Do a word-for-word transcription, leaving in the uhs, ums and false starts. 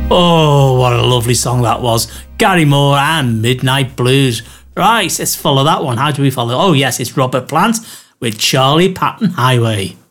Oh, what a lovely song that was. Gary Moore and Midnight Blues. Right, let's follow that one. How do we follow? Oh, yes, it's Robert Plant with Charlie Patton Highway.